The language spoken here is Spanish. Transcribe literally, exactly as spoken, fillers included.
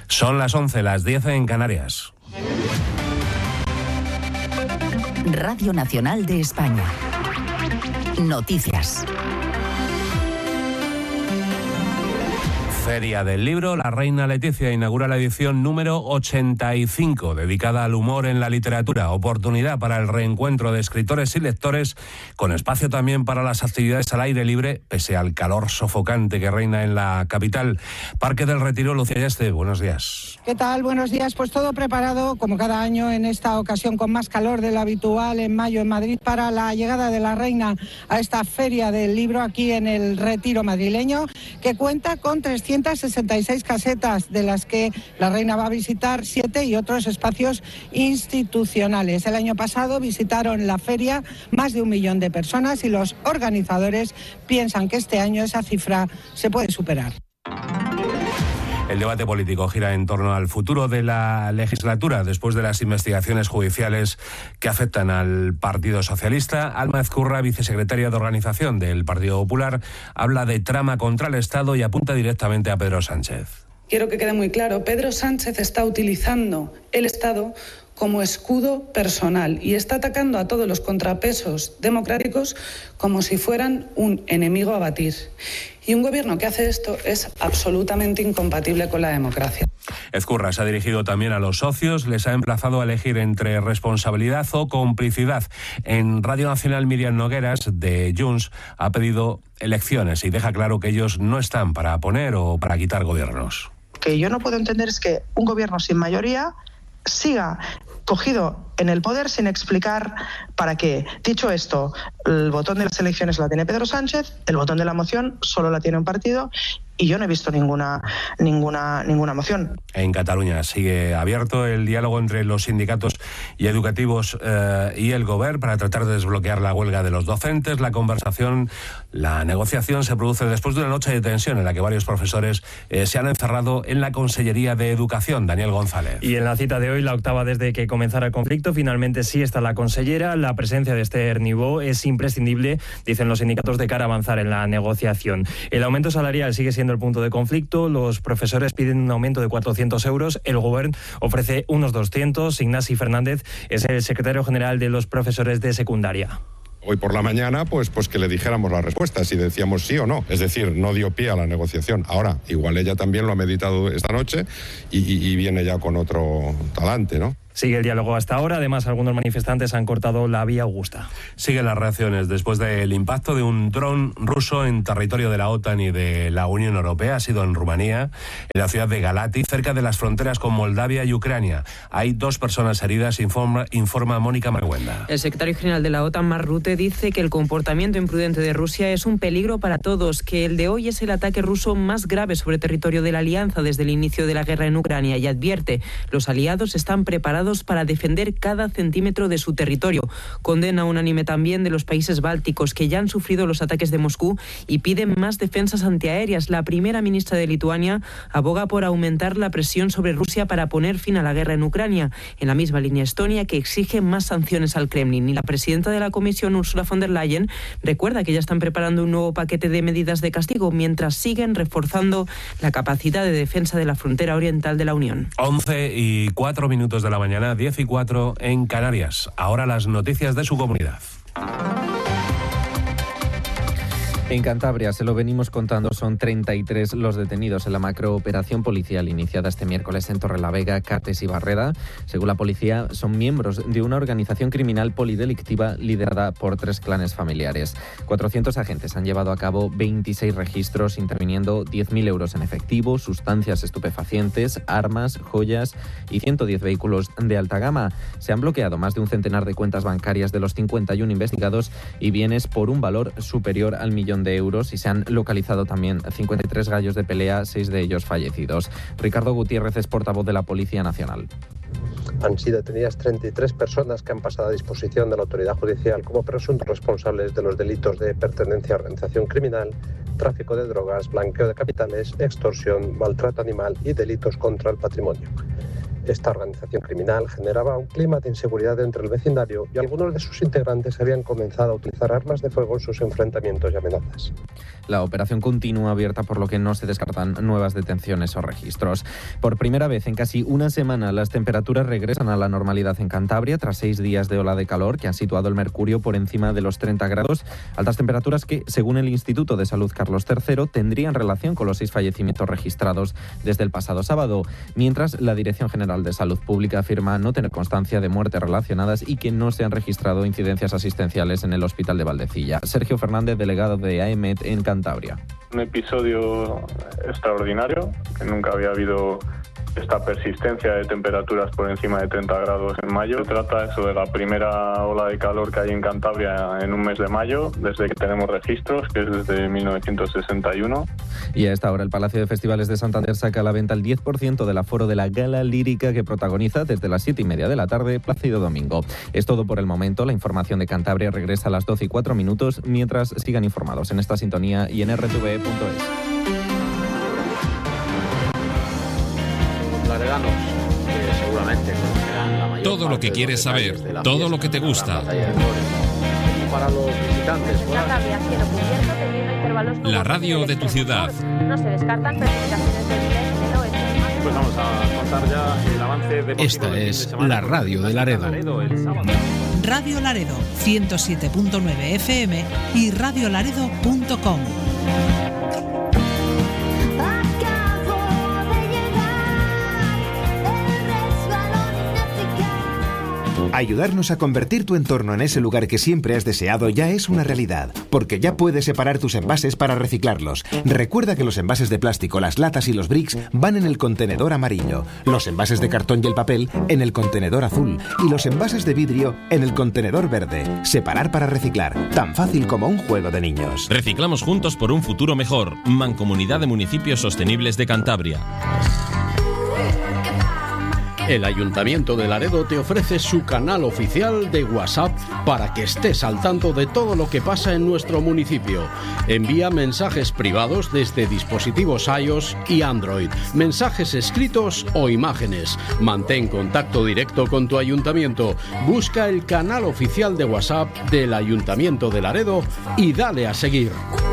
Son las once, las diez en Canarias. Radio Nacional de España. Noticias. Feria del Libro. La Reina Letizia inaugura la edición número ochenta y cinco, dedicada al humor en la literatura. Oportunidad para el reencuentro de escritores y lectores, con espacio también para las actividades al aire libre, pese al calor sofocante que reina en la capital. Parque del Retiro, Lucía Yeste, buenos días. ¿Qué tal? Buenos días. Pues todo preparado, como cada año, en esta ocasión con más calor de lo habitual en mayo en Madrid, para la llegada de la Reina a esta Feria del Libro aquí en el Retiro madrileño, que cuenta con trescientas sesenta y seis casetas, de las que la Reina va a visitar siete y otros espacios institucionales. El año pasado visitaron la feria más de un millón de personas y los organizadores piensan que este año esa cifra se puede superar. El debate político gira en torno al futuro de la legislatura después de las investigaciones judiciales que afectan al Partido Socialista. Alma Ezcurra, vicesecretaria de Organización del Partido Popular, habla de trama contra el Estado y apunta directamente a Pedro Sánchez. Quiero que quede muy claro, Pedro Sánchez está utilizando el Estado como escudo personal y está atacando a todos los contrapesos democráticos como si fueran un enemigo a batir. Y un gobierno que hace esto es absolutamente incompatible con la democracia. Ezcurra se ha dirigido también a los socios, les ha emplazado a elegir entre responsabilidad o complicidad. En Radio Nacional, Miriam Nogueras, de Junts, ha pedido elecciones y deja claro que ellos no están para poner o para quitar gobiernos. Lo que yo no puedo entender es que un gobierno sin mayoría siga cogido en el poder sin explicar para qué. Dicho esto, el botón de las elecciones la tiene Pedro Sánchez, el botón de la moción solo la tiene un partido y yo no he visto ninguna ninguna ninguna moción. En Cataluña sigue abierto el diálogo entre los sindicatos y educativos eh, y el Govern para tratar de desbloquear la huelga de los docentes. La conversación, la negociación se produce después de una noche de tensión en la que varios profesores eh, se han encerrado en la Consellería de Educación. Daniel González. Y en la cita de hoy, la octava desde que comenzara el conflicto, finalmente sí está la consellera. La presencia de Esther Niubó es imprescindible, dicen los sindicatos, de cara a avanzar en la negociación. El aumento salarial sigue siendo el punto de conflicto. Los profesores piden un aumento de cuatrocientos euros. El Govern ofrece unos doscientos. Ignasi Fernández es el secretario general de los profesores de secundaria. Hoy por la mañana, pues, pues que le dijéramos la respuesta, si decíamos sí o no. Es decir, no dio pie a la negociación. Ahora, igual ella también lo ha meditado esta noche y, y, y viene ya con otro talante, ¿no? Sigue el diálogo hasta ahora. Además, algunos manifestantes han cortado la vía Augusta. Siguen las reacciones después del impacto de un dron ruso en territorio de la OTAN y de la Unión Europea. Ha sido en Rumanía, en la ciudad de Galati, cerca de las fronteras con Moldavia y Ucrania. Hay dos personas heridas, informa, informa Mónica Marguenda. El secretario general de la OTAN, Mark Rutte, dice que el comportamiento imprudente de Rusia es un peligro para todos, que el de hoy es el ataque ruso más grave sobre territorio de la alianza desde el inicio de la guerra en Ucrania, y advierte: los aliados están preparados para defender cada centímetro de su territorio. Condena unánime también de los países bálticos, que ya han sufrido los ataques de Moscú y piden más defensas antiaéreas. La primera ministra de Lituania aboga por aumentar la presión sobre Rusia para poner fin a la guerra en Ucrania. En la misma línea Estonia, que exige más sanciones al Kremlin. Y la presidenta de la Comisión, Ursula von der Leyen, recuerda que ya están preparando un nuevo paquete de medidas de castigo mientras siguen reforzando la capacidad de defensa de la frontera oriental de la Unión. once y cuatro minutos de la mañana. diez y cuatro en Canarias. Ahora las noticias de su comunidad. En Cantabria, se lo venimos contando, son treinta y tres los detenidos en la macrooperación policial iniciada este miércoles en Torrelavega, Cates y Barreda. Según la policía, son miembros de una organización criminal polidelictiva liderada por tres clanes familiares. cuatrocientos agentes han llevado a cabo veintiséis registros, interviniendo diez mil euros en efectivo, sustancias estupefacientes, armas, joyas y ciento diez vehículos de alta gama. Se han bloqueado más de un centenar de cuentas bancarias de los cincuenta y uno investigados y bienes por un valor superior al millón de euros, y se han localizado también cincuenta y tres gallos de pelea, seis de ellos fallecidos. Ricardo Gutiérrez es portavoz de la Policía Nacional. Han sido detenidas treinta y tres personas que han pasado a disposición de la autoridad judicial como presuntos responsables de los delitos de pertenencia a organización criminal, tráfico de drogas, blanqueo de capitales, extorsión, maltrato animal y delitos contra el patrimonio. Esta organización criminal generaba un clima de inseguridad entre el vecindario y algunos de sus integrantes habían comenzado a utilizar armas de fuego en sus enfrentamientos y amenazas. La operación continúa abierta, por lo que no se descartan nuevas detenciones o registros. Por primera vez en casi una semana, las temperaturas regresan a la normalidad en Cantabria tras seis días de ola de calor que han situado el mercurio por encima de los treinta grados. Altas temperaturas que, según el Instituto de Salud Carlos tercero, tendrían relación con los seis fallecimientos registrados desde el pasado sábado, mientras la Dirección General de Salud Pública afirma no tener constancia de muertes relacionadas y que no se han registrado incidencias asistenciales en el Hospital de Valdecilla. Sergio Fernández, delegado de A E M E T en Cantabria. Un episodio extraordinario, que nunca había habido esta persistencia de temperaturas por encima de treinta grados en mayo. Se trata eso de la primera ola de calor que hay en Cantabria en un mes de mayo, desde que tenemos registros, que es desde mil novecientos sesenta y uno. Y a esta hora el Palacio de Festivales de Santander saca a la venta el diez por ciento del aforo de la gala lírica que protagoniza desde las siete y media de la tarde Plácido Domingo. Es todo por el momento. La información de Cantabria regresa a las doce y cuatro minutos, mientras sigan informados en esta sintonía y en r t v punto es. Que seguramente conocerán la mayor todo lo que quieres saber, todo lo que te gusta. Para los visitantes, la radio de tu ciudad. No se descartan precipitaciones débiles del oeste. Pues vamos a contar ya el avance deportivo. Esta es la radio de Laredo. Radio Laredo, ciento siete punto nueve F M y radio laredo punto com. Ayudarnos a convertir tu entorno en ese lugar que siempre has deseado ya es una realidad, porque ya puedes separar tus envases para reciclarlos. Recuerda que los envases de plástico, las latas y los bricks van en el contenedor amarillo, los envases de cartón y el papel en el contenedor azul y los envases de vidrio en el contenedor verde. Separar para reciclar, tan fácil como un juego de niños. Reciclamos juntos por un futuro mejor. Mancomunidad de Municipios Sostenibles de Cantabria. El Ayuntamiento de Laredo te ofrece su canal oficial de WhatsApp para que estés al tanto de todo lo que pasa en nuestro municipio. Envía mensajes privados desde dispositivos iOS y Android, mensajes escritos o imágenes. Mantén contacto directo con tu ayuntamiento. Busca el canal oficial de WhatsApp del Ayuntamiento de Laredo y dale a seguir.